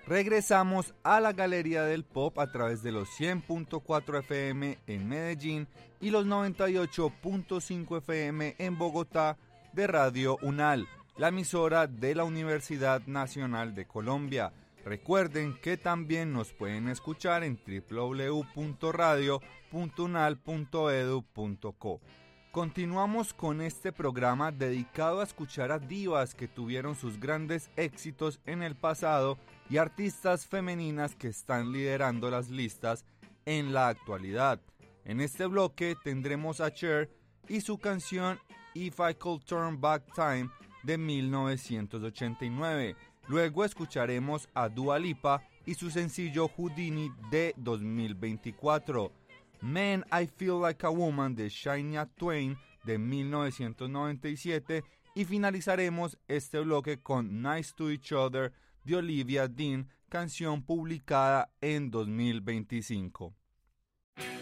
Regresamos a la Galería del Pop a través de los 100.4 FM en Medellín y los 98.5 FM en Bogotá de Radio UNAL, la emisora de la Universidad Nacional de Colombia. Recuerden que también nos pueden escuchar en www.radio.unal.edu.co. Continuamos con este programa dedicado a escuchar a divas que tuvieron sus grandes éxitos en el pasado y artistas femeninas que están liderando las listas en la actualidad. En este bloque tendremos a Cher y su canción If I Could Turn Back Time de 1989. Luego escucharemos a Dua Lipa y su sencillo Houdini de 2024. Man, I Feel Like a Woman de Shania Twain de 1997 y finalizaremos este bloque con Nice to Each Other de Olivia Dean, canción publicada en 2025.